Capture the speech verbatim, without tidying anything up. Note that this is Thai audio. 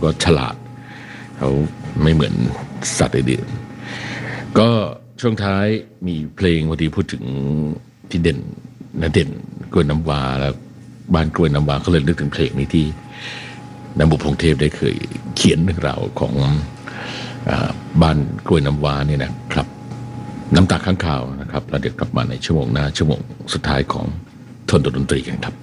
ก็ฉลาดเขาไม่เหมือนสัตว์อื่นๆก็ช่วงท้ายมีเพลงพอดีพูดถึงพี่เด่นณเด่นกล้วยน้ำว้าแล้วบ้านกล้วยน้ำว้าก็เลยนึกถึงเพลงนี้ที่นบุพงษ์เทพได้เคยเขียนเรื่องราวของบ้านกล้วยน้ำว้าเนี่ยนะครับน้ำตาข้างคาวนะครับแล้วเดี๋ยวกลับมาในชั่วโมงหน้าชั่วโมงสุดท้ายของทนดนตรีกันครับ